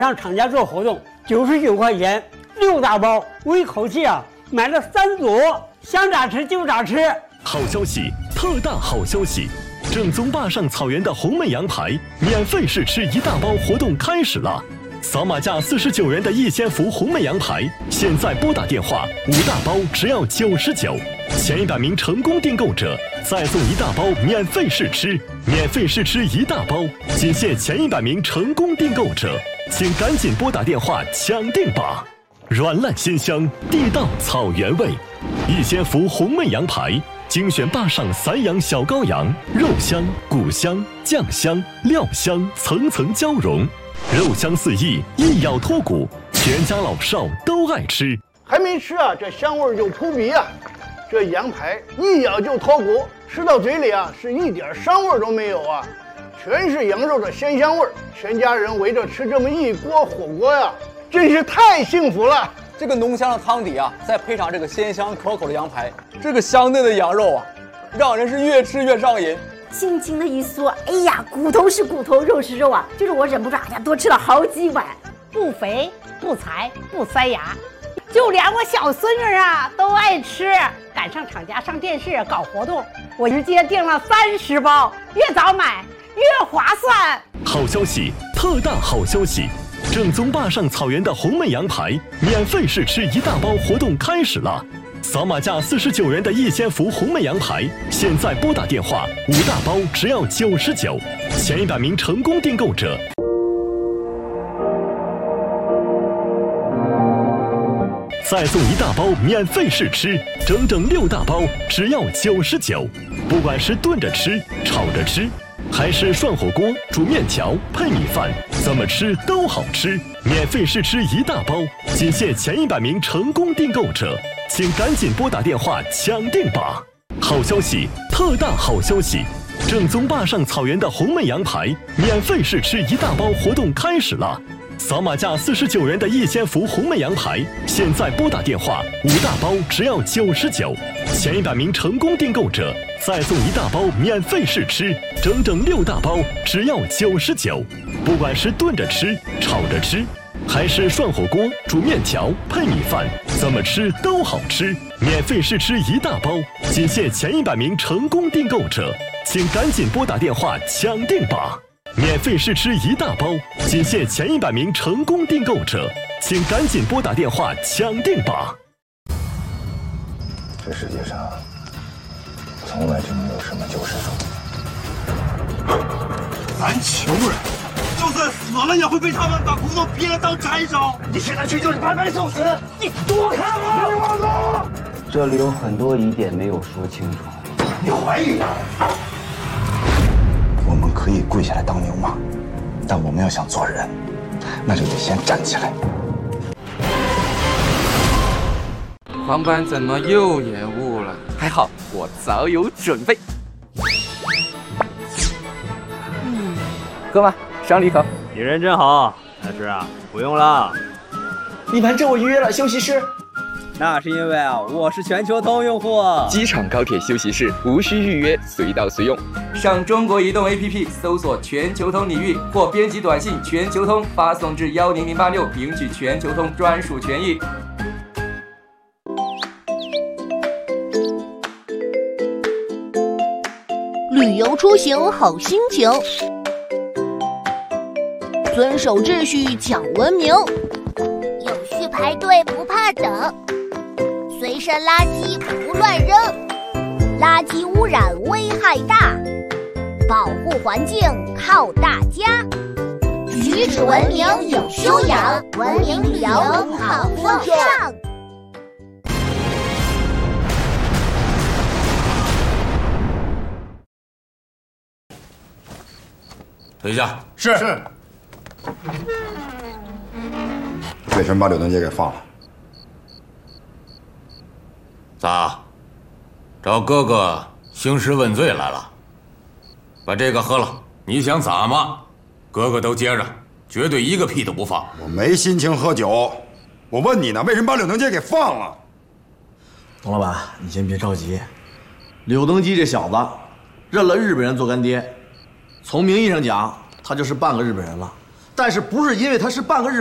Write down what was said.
让厂家做活动，99块钱6大包，我一口气买了3组，想咋吃就咋吃。 好消息，特大好消息！正宗坝上草原的红焖羊排免费试吃1大包活动开始了。扫码价49元的逸仙福红焖羊排，现在拨打电话，5大包只要99，前100名成功订购者再送1大包免费试吃，免费试吃1大包，仅限前100名成功订购者，请赶紧拨打电话抢订吧！软烂鲜香，地道草原味，逸仙福红焖羊排。精选坝上散养小羔羊，肉香、骨香、酱香、料香层层交融，肉香四溢，一咬脱骨，全家老少都爱吃。 还没吃这香味就扑鼻这羊排一咬就脱骨，吃到嘴里是一点膻味都没有全是羊肉的鲜香味，全家人围着吃这么一锅火锅真是太幸福了。 这个浓香的汤底再配上这个鲜香可口的羊排，这个香嫩的羊肉让人是越吃越上瘾。 轻轻的一嗦，哎呀，骨头是骨头，肉是肉就是我忍不住多吃了好几碗， 不肥不柴不塞牙，就连我小孙女都爱吃。赶上厂家上电视搞活动，我直接订了30包，越早买越划算。 好消息，特大好消息！正宗坝上草原的红焖羊排免费试吃1大包活动开始了。扫码价49元的逸仙福红焖羊排，现在拨打电话，5大包只要99，前100名成功订购者再送1大包免费试吃，整整6大包只要99。不管是炖着吃、炒着吃，还是涮火锅、煮面条、配米饭，怎么吃都好吃。免费试吃1大包，仅限前100名成功订购者，请赶紧拨打电话抢订吧！好消息，特大好消息！正宗坝上草原的红焖羊排免费试吃1大包活动开始了。扫码价49元的逸仙福红焖羊排，现在拨打电话，5大包只要99，前100名成功订购者再送1大包免费试吃，整整6大包只要99。不管是炖着吃、炒着吃，还是涮火锅、煮面条、配米饭，怎么吃都好吃。免费试吃1大包，仅限前100名成功订购者，请赶紧拨打电话抢订吧！免费试吃1大包，仅限前100名成功订购者，请赶紧拨打电话抢订吧！ 这世界上从来就没有什么救世主。 咱穷人，就算死了也会被他们把骨头劈了当柴烧。你现在去就是白白送死，你躲开我！别往走！ 这里有很多疑点没有说清楚。 你怀疑我？ 我们可以跪下来当牛马，但我们要想做人，那就得先站起来。 航班怎么又延误了？还好我早有准备。哥们，赏你一口。 你人真好，但是不用了。 你瞒着我预约了休息室。 那是因为我是全球通用户。 机场高铁休息室无需预约，随到随用。上中国移动 APP 搜索全球通领域，或编辑短信全球通发送至10086，领取全球通专属权益。 旅游出行好心情，遵守秩序讲文明， 有序排队不怕等，随身垃圾不乱扔，垃圾污染危害大，保护环境靠大家，举止文明有修养，文明旅游好风尚。 退下。 是。 为什么把柳登街给放了？ 咋？找哥哥兴师问罪来了？把这个喝了，你想咋嘛？哥哥都接着，绝对一个屁都不放。 我没心情喝酒，我问你呢，为什么把柳登街给放了？ 董老板，你先别着急。柳登基这小子，认了日本人做干爹。从名义上讲，他就是半个日本人了， 但是不是因为他是半个日